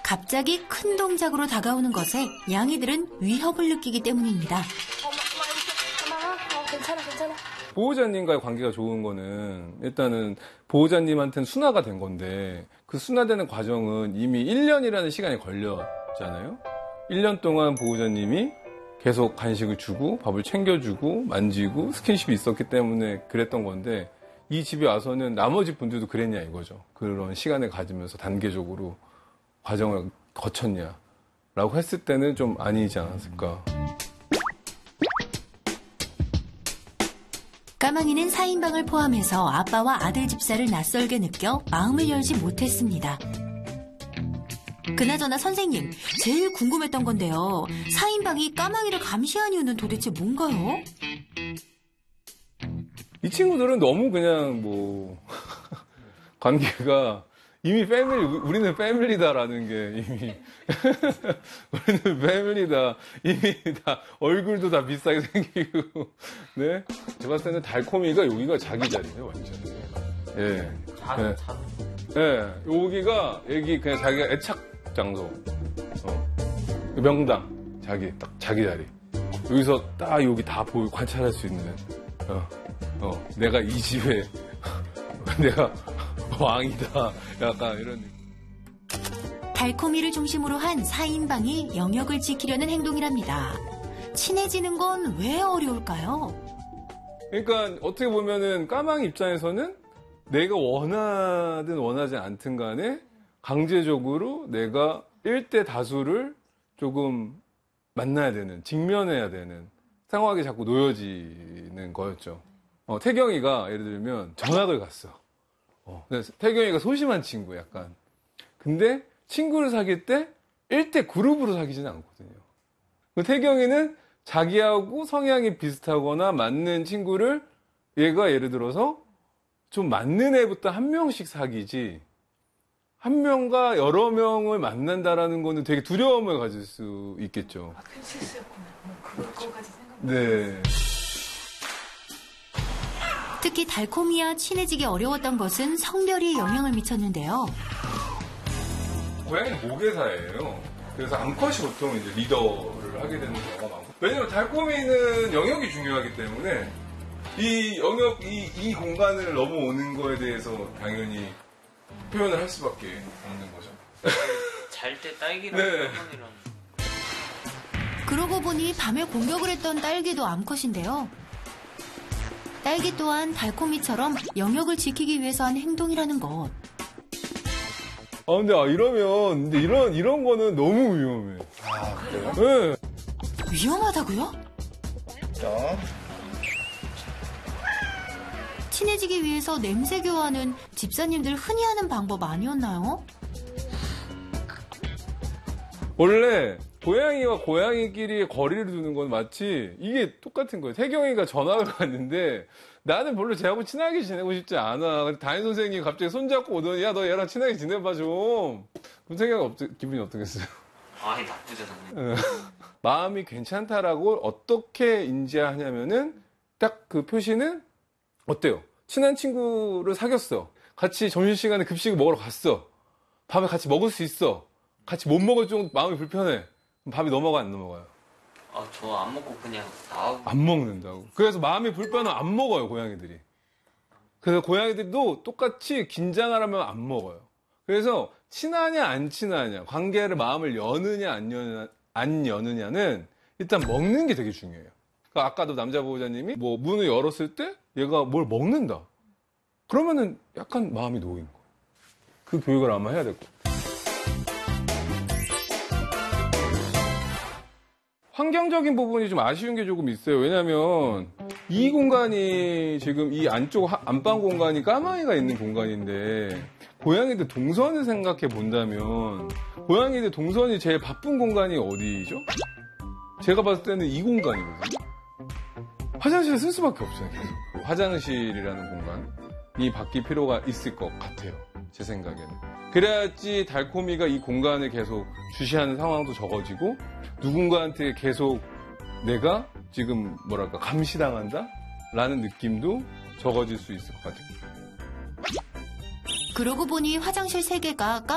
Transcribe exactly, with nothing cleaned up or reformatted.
갑자기 큰 동작으로 다가오는 것에 양이들은 위협을 느끼기 때문입니다. 어, 괜찮아, 괜찮아. 보호자님과의 관계가 좋은 거는 일단은 보호자님한테는 순화가 된 건데 그 순화되는 과정은 이미 일 년이라는 시간이 걸렸잖아요. 일 년 동안 보호자님이 계속 간식을 주고 밥을 챙겨주고 만지고 스킨십이 있었기 때문에 그랬던 건데 이 집에 와서는 나머지 분들도 그랬냐 이거죠. 그런 시간을 가지면서 단계적으로 과정을 거쳤냐라고 했을 때는 좀 아니지 않았을까. 까망이는 사 인방을 포함해서 아빠와 아들 집사를 낯설게 느껴 마음을 열지 못했습니다. 그나저나 선생님, 제일 궁금했던 건데요. 사 인방이 까망이를 감시한 이유는 도대체 뭔가요? 이 친구들은 너무 그냥 뭐 관계가 이미 패밀리, 우리는 패밀리다라는 게 이미 우리는 패밀리다. 이미 다 얼굴도 다 비싸게 생기고 네. 제가 봤을 때는 달콤이가 여기가 자기 자리예요, 완전. 예. 예. 예. 여기가 여기 그냥 자기가 애착 장소. 어. 명당. 자기 딱 자기 자리. 여기서 딱 여기 다 보고 관찰할 수 있는. 어. 어. 내가 이 집에 내가 왕이다. 약간 이런. 달콤이를 중심으로 한 사 인방이 영역을 지키려는 행동이랍니다. 친해지는 건 왜 어려울까요? 그러니까 어떻게 보면은 까망이 입장에서는 내가 원하든 원하지 않든 간에 강제적으로 내가 일대 다수를 조금 만나야 되는, 직면해야 되는 상황이 자꾸 놓여지는 거였죠. 어, 태경이가 예를 들면 전학을 갔어. 어, 태경이가 소심한 친구 약간. 근데 친구를 사귈 때 일대 그룹으로 사귀지는 않거든요. 태경이는 자기하고 성향이 비슷하거나 맞는 친구를 얘가 예를 들어서 좀 맞는 애부터 한 명씩 사귀지 한 명과 여러 명을 만난다라는 거는 되게 두려움을 가질 수 있겠죠. 아, 큰 실수였구나. 뭐 그럴 거까지 생각. 네. 특히 달콤이와 친해지기 어려웠던 것은 성별이 영향을 미쳤는데요. 고양이는 모계사예요. 그래서 암컷이 보통 이제 리더를 하게 되는 경우가 많고. 왜냐면 달콤이는 영역이 중요하기 때문에 이 영역, 이, 이 공간을 넘어오는 거에 대해서 당연히 표현을 할 수밖에 없는 거죠. 잘 때 딸기랑 네. 까망이랑. 그러고 보니 밤에 공격을 했던 딸기도 암컷인데요. 딸기 또한 달콤이처럼 영역을 지키기 위해서 한 행동이라는 것. 아, 근데 아, 이러면, 근데 이런, 이런 거는 너무 위험해. 아, 그래요? 네. 위험하다고요? 자. 친해지기 위해서 냄새 교환은 집사님들 흔히 하는 방법 아니었나요? 원래 고양이와 고양이끼리 거리를 두는 건 마치 이게 똑같은 거예요. 태경이가 전학을 갔는데 나는 별로 쟤하고 친하게 지내고 싶지 않아. 근데 담임 선생님이 갑자기 손잡고 오더니 야, 너 얘랑 친하게 지내봐 좀. 그럼 생각 없, 기분이 어떻겠어요? 아이, 나쁘지 않네. 마음이 괜찮다라고 어떻게 인지하냐면은 딱 그 표시는 어때요? 친한 친구를 사귀었어. 같이 점심시간에 급식을 먹으러 갔어. 밥을 같이 먹을 수 있어. 같이 못 먹을 정도 마음이 불편해. 그럼 밥이 넘어가 안 넘어가요? 아, 저 안 먹고 그냥 나가고. 안 먹는다고. 그래서 마음이 불편하면 안 먹어요, 고양이들이. 그래서 고양이들도 똑같이 긴장을 하면 안 먹어요. 그래서 친하냐 안 친하냐, 관계를 마음을 여느냐 안 여느냐, 안 여느냐는 일단 먹는 게 되게 중요해요. 그러니까 아까도 남자 보호자님이 뭐 문을 열었을 때 얘가 뭘 먹는다. 그러면은 약간 마음이 놓인 거예요. 그 교육을 아마 해야 될 거예요. 환경적인 부분이 좀 아쉬운 게 조금 있어요. 왜냐면 이 공간이 지금 이 안쪽 안방 공간이 까마귀가 있는 공간인데 고양이들 동선을 생각해 본다면 고양이들 동선이 제일 바쁜 공간이 어디죠? 제가 봤을 때는 이 공간이거든요. 화장실을 쓸 수밖에 없어요. 계속. 화장실이라는 공간이 바뀔 필요가 있을 것 같아요. 제 생각에는. 그래야지 달콤이가 이 공간을 계속 주시하는 상황도 적어지고 누군가한테 계속 내가 지금 뭐랄까 감시당한다? 라는 느낌도 적어질 수 있을 것 같아요. 그러고 보니 화장실 세 개가